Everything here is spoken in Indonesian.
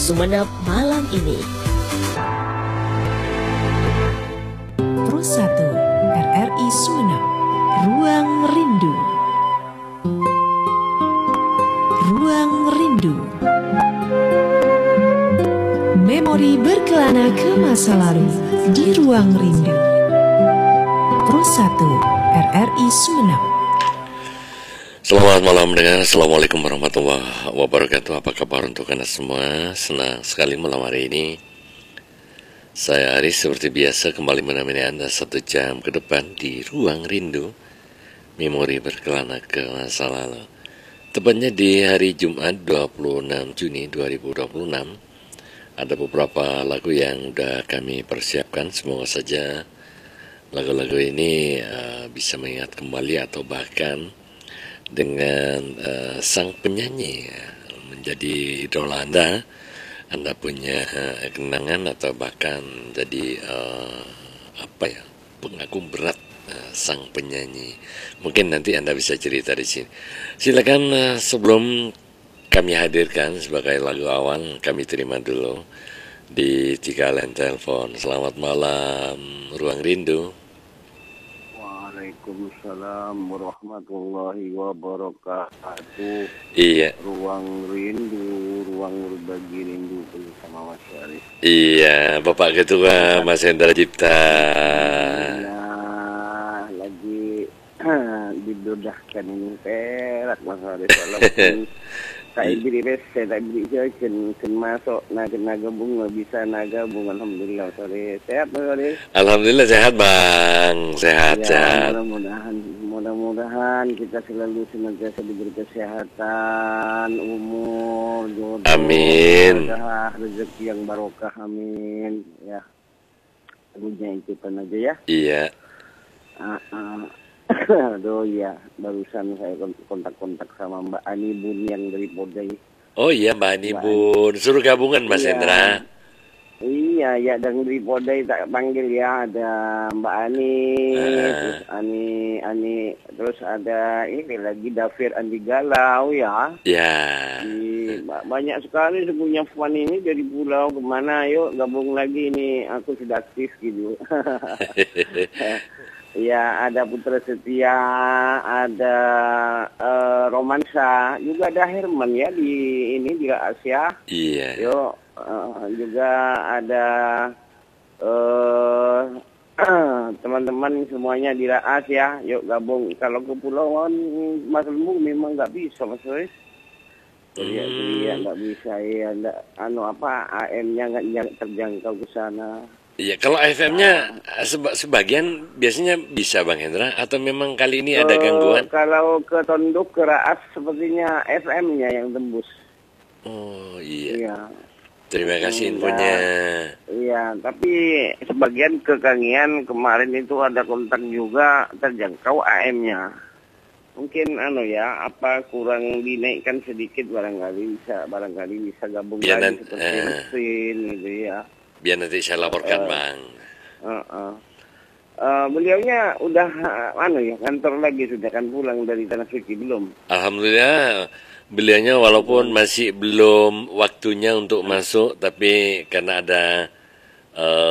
Sumeneb malam ini. Pro 1 RRI Sumeneb, Ruang Rindu. Ruang Rindu. Memori berkelana ke masa lalu di Ruang Rindu. Pro 1 RRI Sumeneb. Selamat malam pendengar, Assalamualaikum warahmatullahi wabarakatuh. Apa kabar untuk Anda semua? Senang sekali malam hari ini saya Aris seperti biasa kembali menemani Anda 1 jam ke depan di Ruang Rindu, memori berkelana ke masa lalu. Tepatnya di hari Jumat 26 Juni 2026. Ada beberapa lagu yang sudah kami persiapkan. Semoga saja lagu-lagu ini bisa mengingat kembali atau bahkan dengan sang penyanyi menjadi idola Anda. Anda punya kenangan atau bahkan jadi pengagum berat sang penyanyi. Mungkin nanti Anda bisa cerita di sini. Silakan sebelum kami hadirkan sebagai lagu awal, kami terima dulu di 3 line telepon. Selamat malam, Ruang Rindu. Waalaikumsalam warahmatullahi wabarakatuh. Iya. Ruang Rindu, ruang berbagi rindu bersama Mas Arif. Iya, Bapak Ketua Mas Hendra Cipta. Nah, lagi didudahkan ini perak Mas Arif. Walaupun tak beri saya tak beri ken masuk naga bunga bisa naga bunga. Alhamdulillah sore sehat Mas Arif. Alhamdulillah sehat Bang, sehat. Mudah-mudahan kita selalu senantiasa diberi kesehatan, umur, jodoh, amin, rezeki yang barokah, amin. Ya, lagunya ikutan aja ya. Iya. Aduh ya, barusan saya kontak-kontak sama Mbak Ani Bun yang dari Podai. Oh iya Mbak Ani Bun, suruh gabungan Mas Hendra. Iya, ya dan dari Podai tak panggil ya, ada Mbak Ani, terus Ani, terus ada ini lagi Dafir Andi Galau ya. Ya. Banyak sekali sukunya Fwan ini dari pulau kemana, yuk gabung lagi nih, aku sudah aktif gitu. Ya, ada Putra Setia, ada Romansa, juga ada Herman ya di Asia. Iya. Yuk, juga ada teman-teman semuanya di Raas ya, yuk gabung. Kalau kepulauan Mas Lembung memang nggak bisa Mas Riz. Iya nggak bisa ya, AM-nya nggak terjangkau ke sana. Iya, kalau FM-nya sebagian biasanya bisa Bang Hendra, atau memang kali ini ada gangguan? Kalau ke Tonduk, ke Raas sepertinya FM-nya yang tembus. Oh iya. Iya. Terima kasih infonya. Iya, tapi sebagian ke Kangian kemarin itu ada kontak juga terjangkau AM-nya. Mungkin kurang dinaikkan sedikit barangkali bisa gabung lagi seperti mesin gitu ya. Biar nanti saya laporkan Bang. Beliaunya udah kantor lagi, sudah kan pulang dari Tanah Suci belum? Alhamdulillah. Beliaunya walaupun masih belum waktunya untuk masuk, tapi karena ada